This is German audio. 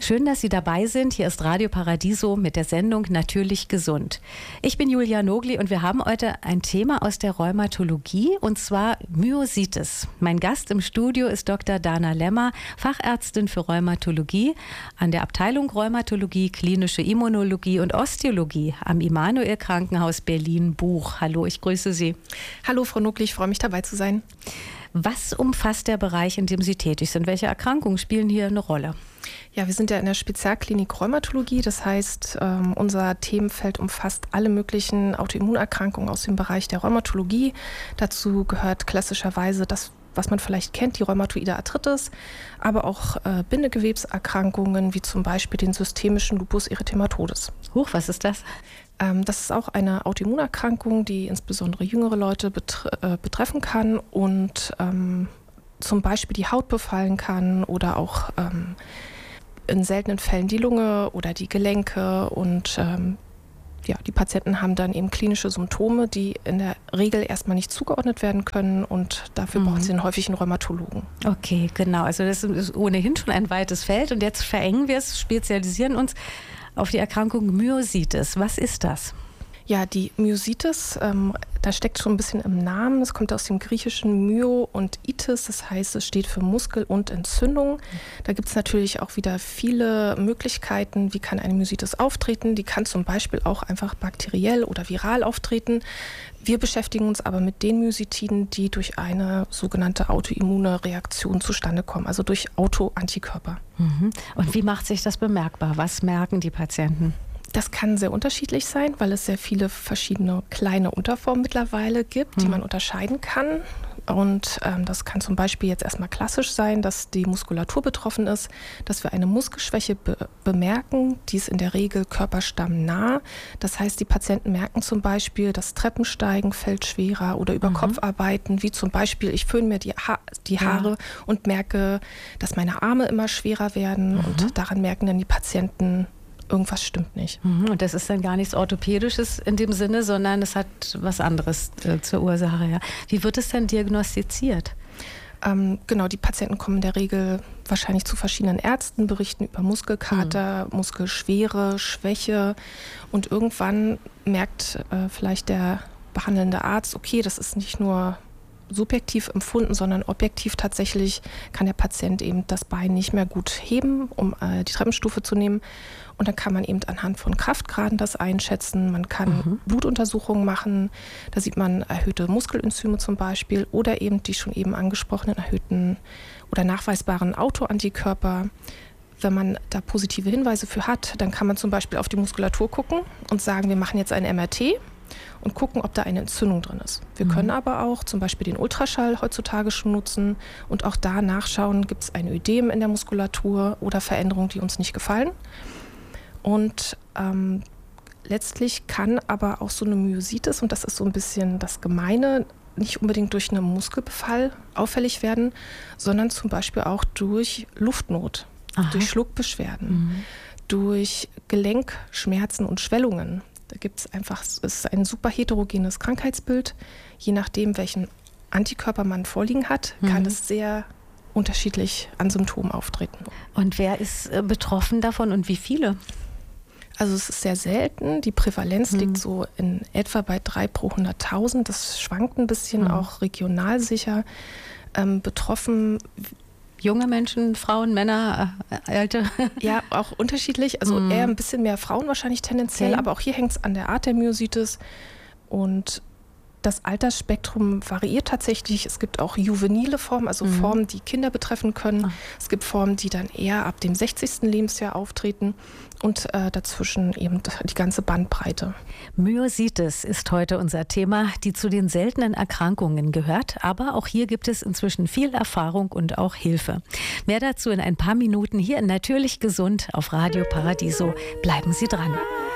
Schön, dass Sie dabei sind. Hier ist Radio Paradiso mit der Sendung Natürlich gesund. Ich bin Julia Nogli und wir haben heute ein Thema aus der Rheumatologie und zwar Myositis. Mein Gast im Studio ist Dr. Dana Lemmer, Fachärztin für Rheumatologie an der Abteilung Rheumatologie, klinische Immunologie und Osteologie am Immanuel Krankenhaus Berlin-Buch. Hallo, ich grüße Sie. Hallo Frau Nogli, ich freue mich dabei zu sein. Was umfasst der Bereich, in dem Sie tätig sind? Welche Erkrankungen spielen hier eine Rolle? Ja, wir sind ja in der Spezialklinik Rheumatologie. Das heißt, unser Themenfeld umfasst alle möglichen Autoimmunerkrankungen aus dem Bereich der Rheumatologie. Dazu gehört klassischerweise das, was man vielleicht kennt, die rheumatoide Arthritis, aber auch Bindegewebserkrankungen wie zum Beispiel den systemischen Lupus erythematodes. Huch, was ist das? Das ist auch eine Autoimmunerkrankung, die insbesondere jüngere Leute betreffen kann und zum Beispiel die Haut befallen kann oder auch in seltenen Fällen die Lunge oder die Gelenke. Und die Patienten haben dann eben klinische Symptome, die in der Regel erstmal nicht zugeordnet werden können und dafür brauchen sie einen häufigen Rheumatologen. Okay, genau. Also das ist ohnehin schon ein weites Feld und jetzt verengen wir es, spezialisieren uns auf die Erkrankung Myositis. Was ist das? Ja, die Myositis, da steckt schon ein bisschen im Namen. Das kommt aus dem griechischen Myo und Itis, das heißt, es steht für Muskel und Entzündung. Da gibt es natürlich auch wieder viele Möglichkeiten, wie kann eine Myositis auftreten. Die kann zum Beispiel auch einfach bakteriell oder viral auftreten. Wir beschäftigen uns aber mit den Myositiden, die durch eine sogenannte autoimmune Reaktion zustande kommen, also durch Autoantikörper. Und wie macht sich das bemerkbar? Was merken die Patienten? Das kann sehr unterschiedlich sein, weil es sehr viele verschiedene kleine Unterformen mittlerweile gibt, die man unterscheiden kann. Und das kann zum Beispiel jetzt erstmal klassisch sein, dass die Muskulatur betroffen ist, dass wir eine Muskelschwäche bemerken. Die ist in der Regel körperstammnah. Das heißt, die Patienten merken zum Beispiel, dass Treppensteigen fällt schwerer oder über Kopfarbeiten, wie zum Beispiel, ich föhne mir die Haare und merke, dass meine Arme immer schwerer werden. Und daran merken dann die Patienten, irgendwas stimmt nicht. Und das ist dann gar nichts Orthopädisches in dem Sinne, sondern es hat was anderes zur Ursache. Ja. Wie wird es denn diagnostiziert? Genau, die Patienten kommen in der Regel wahrscheinlich zu verschiedenen Ärzten, berichten über Muskelkater, Muskelschwere, Schwäche und irgendwann merkt vielleicht der behandelnde Arzt, okay, das ist nicht nur subjektiv empfunden, sondern objektiv tatsächlich kann der Patient eben das Bein nicht mehr gut heben, um die Treppenstufe zu nehmen. Und dann kann man eben anhand von Kraftgraden das einschätzen. Man kann Blutuntersuchungen machen. Da sieht man erhöhte Muskelenzyme zum Beispiel oder eben die schon eben angesprochenen erhöhten oder nachweisbaren Autoantikörper. Wenn man da positive Hinweise für hat, dann kann man zum Beispiel auf die Muskulatur gucken und sagen, wir machen jetzt ein MRT und gucken, ob da eine Entzündung drin ist. Wir können aber auch zum Beispiel den Ultraschall heutzutage schon nutzen und auch da nachschauen, gibt es ein Ödem in der Muskulatur oder Veränderungen, die uns nicht gefallen. Und letztlich kann aber auch so eine Myositis, und das ist so ein bisschen das Gemeine, nicht unbedingt durch einen Muskelbefall auffällig werden, sondern zum Beispiel auch durch Luftnot, durch Schluckbeschwerden, durch Gelenkschmerzen und Schwellungen. Da gibt es einfach, es ist ein super heterogenes Krankheitsbild. Je nachdem, welchen Antikörper man vorliegen hat, kann es sehr unterschiedlich an Symptomen auftreten. Und wer ist betroffen davon und wie viele? Also es ist sehr selten. Die Prävalenz liegt so in etwa bei 3 pro 100.000. Das schwankt ein bisschen, auch regional sicher. Betroffen junge Menschen, Frauen, Männer, Alte? Ja, auch unterschiedlich. Also eher ein bisschen mehr Frauen wahrscheinlich tendenziell, aber auch hier hängt es an der Art der Myositis. Und das Altersspektrum variiert tatsächlich. Es gibt auch juvenile Formen, also Formen, die Kinder betreffen können. Es gibt Formen, die dann eher ab dem 60. Lebensjahr auftreten und dazwischen eben die ganze Bandbreite. Myositis ist heute unser Thema, die zu den seltenen Erkrankungen gehört. Aber auch hier gibt es inzwischen viel Erfahrung und auch Hilfe. Mehr dazu in ein paar Minuten hier in Natürlich gesund auf Radio Paradiso. Bleiben Sie dran.